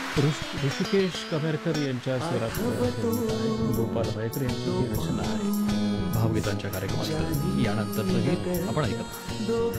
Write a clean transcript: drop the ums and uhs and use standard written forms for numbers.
ऋषिकेश कमेरकर यांच्या स्वरात गोपाल भायकर यांची ही रचना आहे. भावगीतांच्या कार्यक्रमात यानंतरचं गीत आपण ऐकत आहोत.